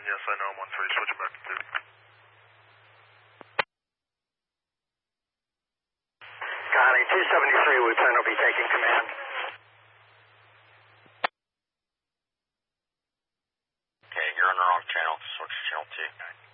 Yes, I know, I'm on 3, switching back to 2. Connie, 273, Lieutenant will be taking command. Okay, you're on the wrong channel. Switch to channel 2.